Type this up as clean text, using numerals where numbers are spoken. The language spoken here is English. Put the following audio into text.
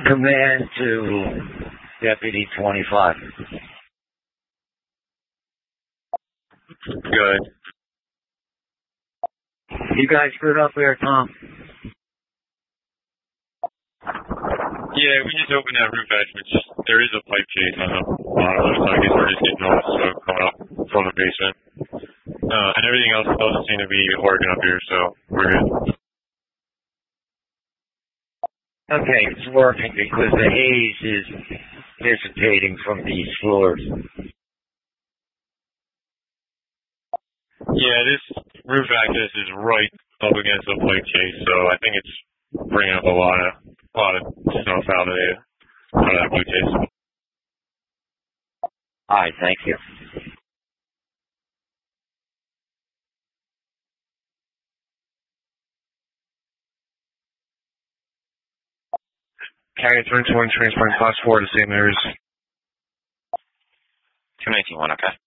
Command to Deputy 25. Good. You guys good up there, Tom? Yeah, we just opened that roof hatch, which there is a pipe chase on the bottom of it, so I guess we're just getting all the smoke coming up from the basement. And everything else doesn't seem to be working up here, so we're good. Okay, it's working because the haze is dissipating from these floors. Yeah, this roof access is right up against the pipe chase, so I think it's bringing up a lot of stuff out of that pipe chase. All right, thank you. Carry 321, transferring class 4 to St. Mary's. 291, okay.